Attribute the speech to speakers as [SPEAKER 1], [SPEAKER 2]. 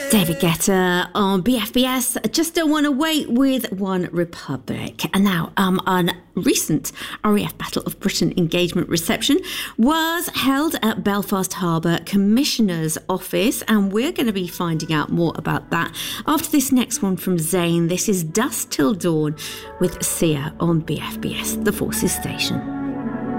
[SPEAKER 1] David Guetta on BFBS. Just Don't Want to Wait with One Republic. And now, a recent RAF Battle of Britain engagement reception was held at Belfast Harbour Commissioner's Office, and we're going to be finding out more about that after this next one from Zayn. This is Dusk Till Dawn with Sia on BFBS, the Forces Station.